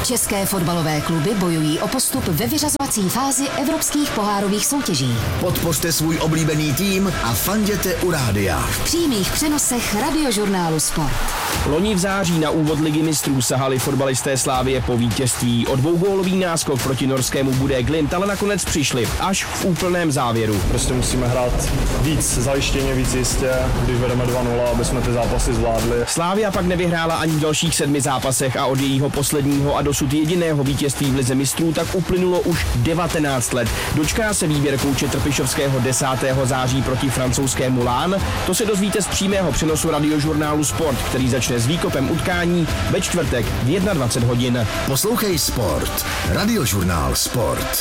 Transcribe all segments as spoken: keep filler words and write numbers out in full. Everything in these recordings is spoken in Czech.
České fotbalové kluby bojují o postup ve vyřazovací fázi evropských pohárových soutěží. Podpořte svůj oblíbený tým a fanděte u rádia. V přímých přenosech Radiožurnálu Sport. Loni v září na úvod Ligy mistrů sahali fotbalisté Slavie po vítězství. O dvougólový náskok proti norskému Bodø Glimt ale nakonec přišli až v úplném závěru. Prostě musíme hrát víc zajištěně, víc jistě, když vedeme dva nula, aby jsme ty zápasy zvládli. Slavia pak nevyhrála ani v dalších sedmi zápasech a od jejího posledního a dosud jediného vítězství v Lize mistrů tak uplynulo už devatenáct let. Dočká se výběr kouče Trpišovského desátého září proti francouzskému Lán? To se dozvíte z přímého přenosu Radiožurnálu Sport, který začne s výkopem utkání ve čtvrtek v dvacet jedna hodin. Poslouchej Sport. Radiožurnál Sport.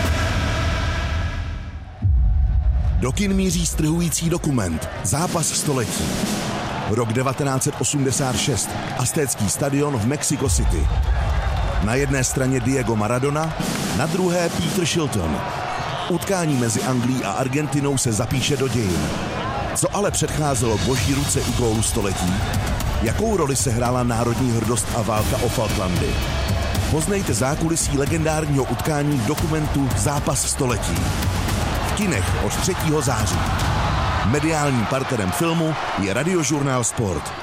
Do kin míří strhující dokument Zápas století. Rok devatenáct set osmdesát šest. Aztécký stadion v Mexico City. Na jedné straně Diego Maradona, na druhé Peter Shilton. Utkání mezi Anglií a Argentinou se zapíše do dějin. Co ale předcházelo boží ruce u gólu století? Jakou roli se hrála národní hrdost a válka o Falklandy? Poznejte zákulisí legendárního utkání v dokumentu Zápas století. V kinech od třetího září. Mediálním partnerem filmu je Radiožurnál Sport.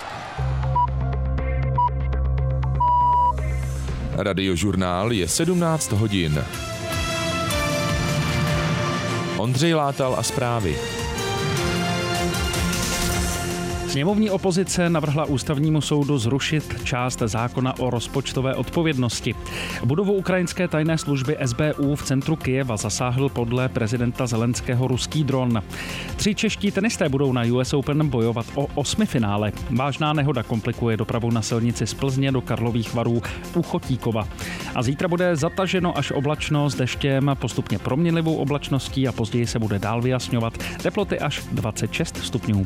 Radiožurnál je sedmnáct hodin. Ondřej Látal a zprávy. Sněmovní opozice navrhla ústavnímu soudu zrušit část zákona o rozpočtové odpovědnosti. Budovu ukrajinské tajné služby S B U v centru Kyjeva zasáhl podle prezidenta Zelenského ruský dron. Tři čeští tenisté budou na U S Open bojovat o osmifinále. Vážná nehoda komplikuje dopravu na silnici z Plzně do Karlových Varů u Chotíkova. A zítra bude zataženo až oblačno s deštěm, postupně proměnlivou oblačností a později se bude dál vyjasňovat. Teploty až dvacet šest stupňů.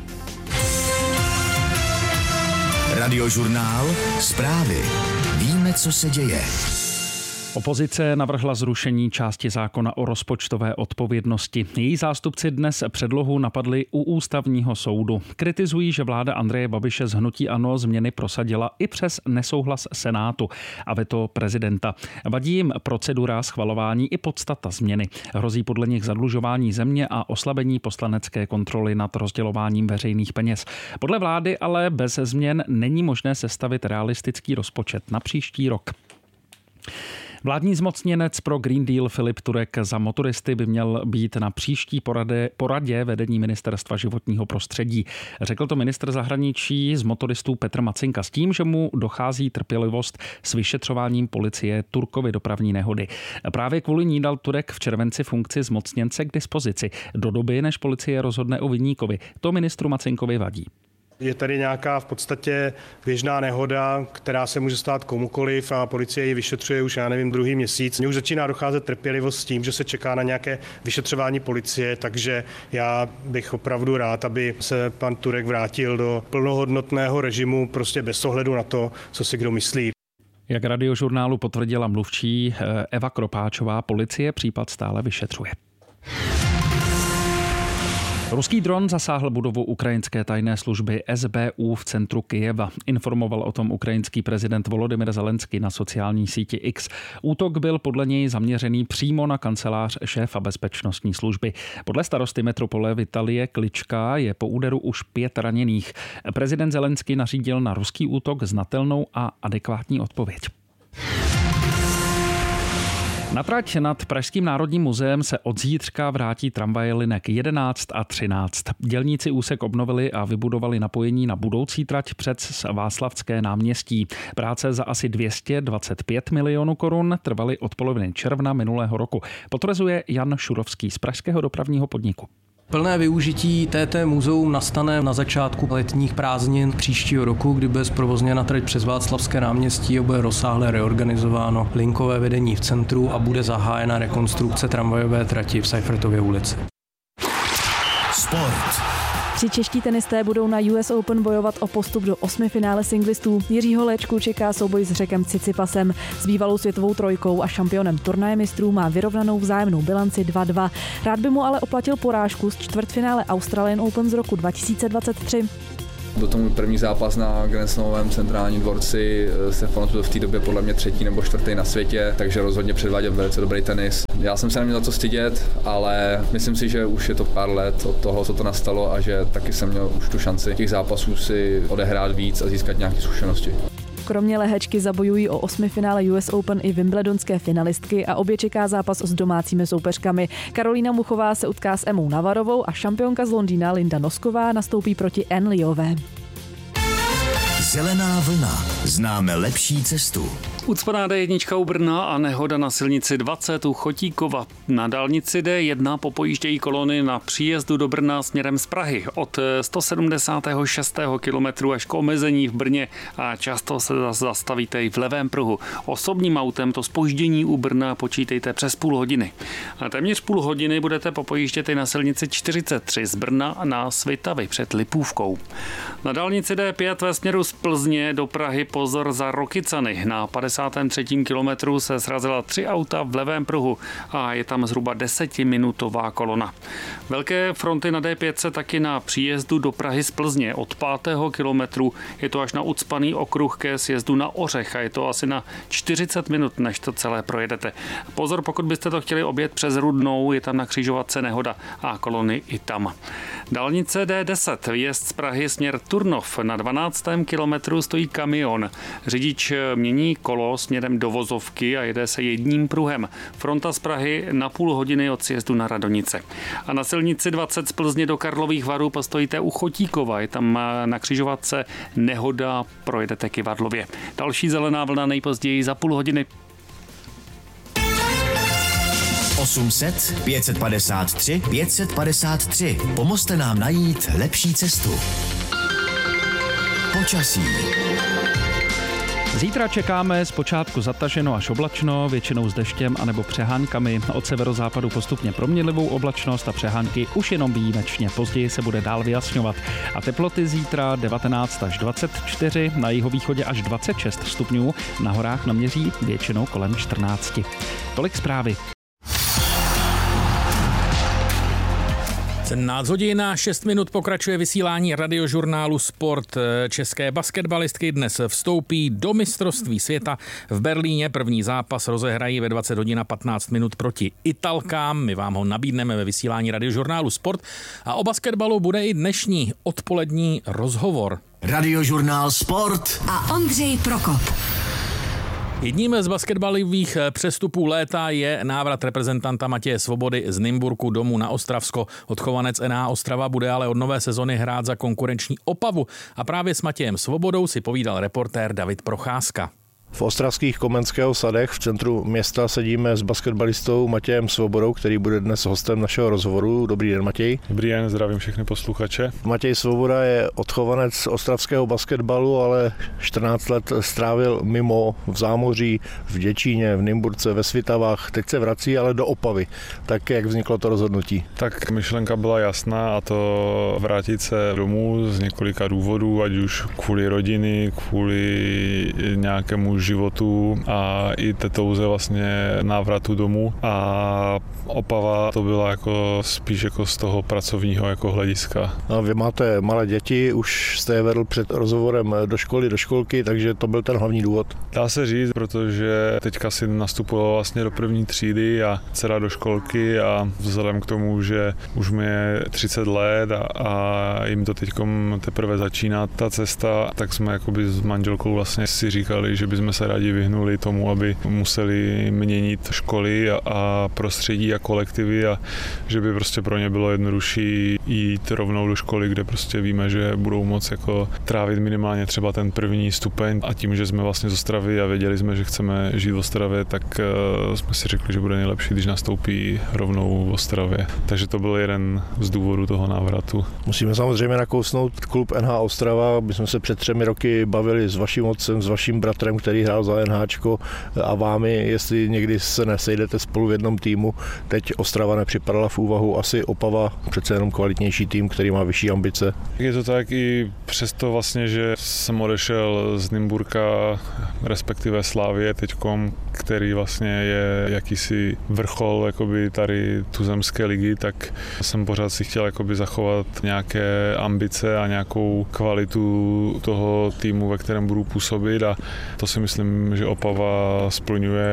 Radiožurnál Zprávy. Víme, co se děje. Opozice navrhla zrušení části zákona o rozpočtové odpovědnosti. Její zástupci dnes předlohu napadli u ústavního soudu. Kritizují, že vláda Andreje Babiše z hnutí ANO změny prosadila i přes nesouhlas Senátu a veto prezidenta. Vadí jim procedura schvalování i podstata změny. Hrozí podle nich zadlužování země a oslabení poslanecké kontroly nad rozdělováním veřejných peněz. Podle vlády ale bez změn není možné sestavit realistický rozpočet na příští rok. Vládní zmocněnec pro Green Deal Filip Turek za motoristy by měl být na příští poradě, poradě vedení Ministerstva životního prostředí. Řekl to ministr zahraničí z motoristů Petr Macinka s tím, že mu dochází trpělivost s vyšetřováním policie Turkovy dopravní nehody. Právě kvůli ní dal Turek v červenci funkci zmocněnce k dispozici do doby, než policie rozhodne o viníkovi. To ministru Macinkovi vadí. Je tady nějaká v podstatě běžná nehoda, která se může stát komukoliv a policie ji vyšetřuje už, já nevím, druhý měsíc. Mně už začíná docházet trpělivost s tím, že se čeká na nějaké vyšetřování policie, takže já bych opravdu rád, aby se pan Turek vrátil do plnohodnotného režimu, prostě bez ohledu na to, co si kdo myslí. Jak Radiožurnálu potvrdila mluvčí Eva Kropáčová, policie případ stále vyšetřuje. Ruský dron zasáhl budovu ukrajinské tajné služby S B U v centru Kyjeva. Informoval o tom ukrajinský prezident Volodymyr Zelenský na sociální síti X. Útok byl podle něj zaměřený přímo na kancelář šéfa bezpečnostní služby. Podle starosty metropole Vitalie Klička je po úderu už pět raněných. Prezident Zelenský nařídil na ruský útok znatelnou a adekvátní odpověď. Na trať nad Pražským národním muzeem se od zítřka vrátí tramvaje linek jedenáct a třináct. Dělníci úsek obnovili a vybudovali napojení na budoucí trať přes Václavské náměstí. Práce za asi dvě stě dvacet pět milionů korun trvaly od poloviny června minulého roku. Potvrzuje Jan Šurovský z pražského dopravního podniku. Plné využití T T muzeum nastane na začátku letních prázdnin příštího roku, kdy bude zprovozněna trať přes Václavské náměstí a bude rozsáhle reorganizováno linkové vedení v centru a bude zahájena rekonstrukce tramvajové trati v Seifertově ulici. Sport. Tři čeští tenisté budou na U S Open bojovat o postup do osmifinále singlistů. Jiřího Léčku čeká souboj s Řekem Cicipasem. S bývalou světovou trojkou a šampionem turnaje mistrů má vyrovnanou vzájemnou bilanci dva dva. Rád by mu ale oplatil porážku z čtvrtfinále Australian Open z roku dva tisíce dvacet tři. Byl to můj první zápas na Grand Slamovém centrálním dvorci, Stefanos byl v té době podle mě třetí nebo čtvrtý na světě, takže rozhodně předváděl velice dobrý tenis. Já jsem se neměl za co stydět, ale myslím si, že už je to pár let od toho, co to nastalo a že taky jsem měl už tu šanci těch zápasů si odehrát víc a získat nějaké zkušenosti. Kromě lehečky zabojují o osmifinále U S Open i wimbledonské finalistky a obě čeká zápas s domácími soupeřkami. Karolína Muchová se utká s Emou Navarovou a šampionka z Londýna Linda Nosková nastoupí proti Ann Liové. Zelená vlna. Známe lepší cestu. Ucpaná D jedna u Brna a nehoda na silnici dvacet u Chotíkova. Na dálnici D jedna popojíždějí kolony na příjezdu do Brna směrem z Prahy od sto sedmdesát šest kilometru až k omezení v Brně a často se zastavíte i v levém pruhu. Osobním autem to zpoždění u Brna počítejte přes půl hodiny. A téměř půl hodiny budete popojíždět i na silnici čtyřicet tři z Brna na Svitavy před Lipůvkou. Na dálnici D pět ve směru z Plzně do Prahy pozor za Rokycany. Na padesátém třetím kilometru se srazila tři auta v levém pruhu a je tam zhruba desetiminutová kolona. Velké fronty na D pět se taky na příjezdu do Prahy z Plzně od pátého kilometru. Je to až na ucpaný okruh ke sjezdu na Ořech a je to asi na čtyřicet minut, než to celé projedete. Pozor, pokud byste to chtěli objet přes Rudnou, je tam na křižovatce nehoda a kolony i tam. Dálnice D deset, výjezd z Prahy směr Turnov. Na dvanáctém kilometru stojí kamion. Řidič mění kolo směrem do vozovky a jede se jedním pruhem. Fronta z Prahy na půl hodiny od sjezdu na Radonice. A na silnici dvacet z Plzně do Karlových Varů postojíte u Chotíkova. Je tam na křižovatce nehoda, projedete Kyvadlově. Další zelená vlna nejpozději za půl hodiny. osm set, pět padesát tři, pět padesát tři. Pomozte nám najít lepší cestu. Počasí. Zítra čekáme zpočátku zataženo až oblačno, většinou s deštěm anebo přehánkami. Od severozápadu postupně proměnlivou oblačnost a přehánky už jenom výjimečně. Později se bude dál vyjasňovat. A teploty zítra devatenáct až dvacet čtyři, na jihovýchodě až dvacet šest stupňů, na horách naměří většinou kolem čtrnáct. Tolik zprávy. sedmnáct hodin a šest minut pokračuje vysílání radiožurnálu Sport. České basketbalistky dnes vstoupí do mistrovství světa v Berlíně. První zápas rozehrají ve dvacet hodin a patnáct minut proti Italkám. My vám ho nabídneme ve vysílání radiožurnálu Sport. A o basketbalu bude i dnešní odpolední rozhovor. Radiožurnál Sport a Ondřej Prokop. Jedním z basketbalových přestupů léta je návrat reprezentanta Matěje Svobody z Nymburku domů na Ostravsko. Odchovanec N H Ostrava bude ale od nové sezony hrát za konkurenční Opavu a právě s Matějem Svobodou si povídal reportér David Procházka. V ostravských Komenského sadech v centru města sedíme s basketbalistou Matějem Svobodou, který bude dnes hostem našeho rozhovoru. Dobrý den, Matěj. Dobrý den, zdravím všechny posluchače. Matěj Svoboda je odchovanec ostravského basketbalu, ale čtrnáct let strávil mimo v zámoří, v Děčíně, v Nymburce, ve Svitavách. Teď se vrací ale do Opavy. Tak jak vzniklo to rozhodnutí? Tak myšlenka byla jasná, a to vrátit se domů z několika důvodů, ať už kvůli rodiny, kvůli nějakému životu a i té touze vlastně návratu domů, a Opava to byla jako spíš jako z toho pracovního jako hlediska. No, vy máte malé děti, už jste je vedl před rozhovorem do školy, do školky, takže to byl ten hlavní důvod. Dá se říct, protože teďka si nastupoval vlastně do první třídy a dcera do školky, a vzhledem k tomu, že už mi je třicet let a, a jim to teďkom teprve začíná ta cesta, tak jsme jakoby s manželkou vlastně si říkali, že bychom se rádi vyhnuli tomu, aby museli měnit školy a, a prostředí a kolektivy, a že by prostě pro ně bylo jednodušší jít rovnou do školy, kde prostě víme, že budou moct jako trávit minimálně třeba ten první stupeň, a tím, že jsme vlastně z Ostravy a věděli jsme, že chceme žít v Ostravě, tak uh, jsme si řekli, že bude nejlepší, když nastoupí rovnou v Ostravě. Takže to byl jeden z důvodů toho návratu. Musíme samozřejmě nakousnout klub N H Ostrava. My jsme se před třemi roky bavili s vaším otcem, s vaším bratrem, který hrál za NHčko, a vámi, jestli někdy se nesejdete spolu v jednom týmu. Teď teď Ostrava nepřipadala v úvahu, asi Opava přece jenom kvalitnější tým, který má vyšší ambice. Je to tak i přesto vlastně, že jsem odešel z Nymburka, respektive Slávie teďkom, který vlastně je jakýsi vrchol jakoby tady tuzemské ligy, tak jsem pořád si chtěl jakoby zachovat nějaké ambice a nějakou kvalitu toho týmu, ve kterém budu působit, a to si myslím, že Opava splňuje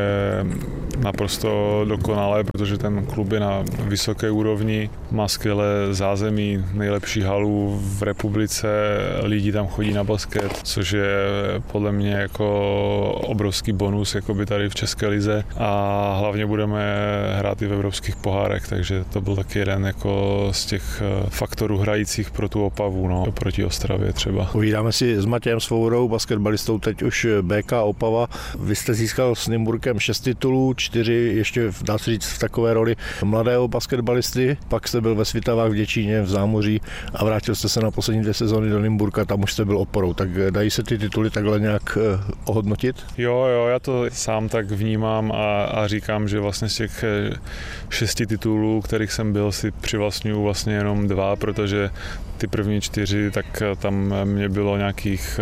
naprosto dokonale, protože ten klub je na vysoké úrovni, má skvělé zázemí, nejlepší halu v republice, lidi tam chodí na basket, což je podle mě jako obrovský bonus jakoby tady v České lize, a hlavně budeme hrát i v evropských pohárech, takže to byl taky jeden jako z těch faktorů hrajících pro tu Opavu, no, proti Ostravě třeba. Povídáme si s Matějem Svobodou, basketbalistou teď už bé ká Opava. Vy jste získal s Nymburkem šest titulů, čtyři ještě, dá se říct, v takové roli mladého basketbalisty, pak jste byl ve Svitavách v Děčíně, v Zámoří a vrátil jste se na poslední dvě sezóny do Nymburka, tam už jste byl oporou, tak dají se ty tituly takhle nějak ohodnotit? Jo, jo, já to sám tak vnímám a, a říkám, že vlastně z těch šesti titulů, kterých jsem byl, si přivlastňuju vlastně jenom dva, protože ty první čtyři, tak tam mě bylo nějakých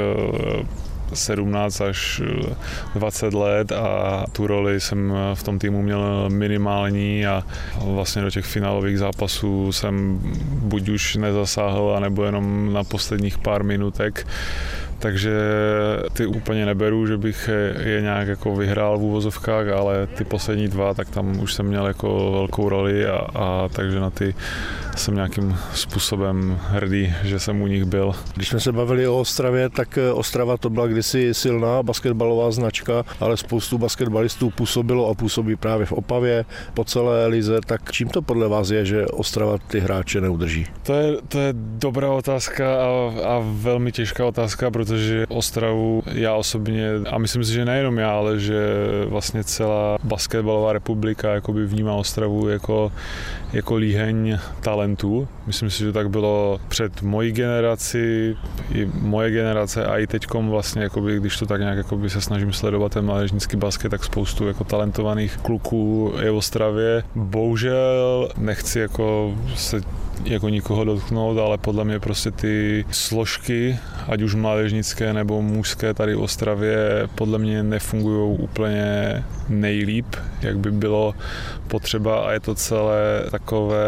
sedmnáct až dvacet let a tu roli jsem v tom týmu měl minimální a vlastně do těch finálových zápasů jsem buď už nezasáhl, anebo jenom na posledních pár minutek. Takže ty úplně neberu, že bych je nějak jako vyhrál v úvozovkách, ale ty poslední dva, tak tam už jsem měl jako velkou roli a, a takže na ty jsem nějakým způsobem hrdý, že jsem u nich byl. Když jsme se bavili o Ostravě, tak Ostrava to byla kdysi silná basketbalová značka, ale spoustu basketbalistů působilo a působí právě v Opavě, po celé lize, tak čím to podle vás je, že Ostrava ty hráče neudrží? To je, to je dobrá otázka a, a velmi těžká otázka, protože Ostravu já osobně, a myslím si, že nejenom já, ale že vlastně celá basketbalová republika jakoby vnímá Ostravu jako, jako líheň talentů. Myslím si, že tak bylo před mojí generaci, i moje generace a i teďkom vlastně, jakoby, když to tak nějak jakoby se snažím sledovat ten mládežnický basket, tak spoustu jako talentovaných kluků je v Ostravě. Bohužel nechci jako se jako nikoho dotknout, ale podle mě prostě ty složky, ať už mládežnické nebo mužské tady v Ostravě, podle mě nefungují úplně nejlíp, jak by bylo potřeba, a je to celé takové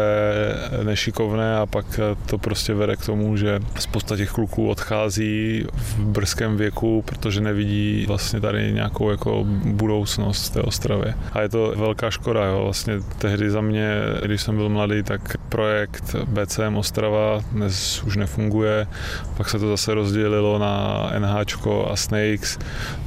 nešikovné a pak to prostě vede k tomu, že spousta těch kluků odchází v brzkém věku, protože nevidí vlastně tady nějakou jako budoucnost v té Ostravě. A je to velká škoda, jo. Vlastně tehdy za mě, když jsem byl mladý, tak projekt bé cé em Ostrava dnes už nefunguje, pak se to zase rozdělilo na NHčko a Snakes.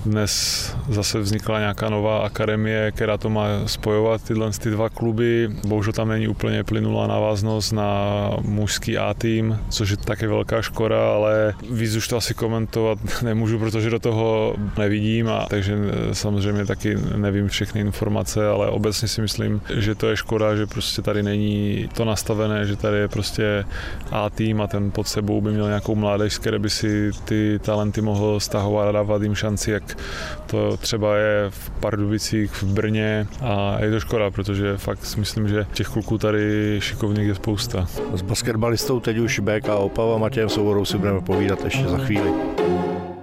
Dnes zase vznikla nějaká nová akademie, která to má spojovat tyhle ty dva kluby. Bohužel tam není úplně plynulá návaznost na mužský A tým, což je taky velká škoda, ale víc už to asi komentovat nemůžu, protože do toho nevidím, a takže samozřejmě taky nevím všechny informace, ale obecně si myslím, že to je škoda, že prostě tady není to nastavené, že tady je prostě A tým a ten pod sebou by měl nějakou mládež, z které by si ty talenty mohl stahovat a dávat jim šanci, jak to třeba je v Pardubicích, v Brně, a je to škoda, protože fakt si myslím, že těch kluků tady šikovných je spousta. S basketbalistou teď už bé ká Opava Matějem Svobodou si budeme povídat ještě za chvíli.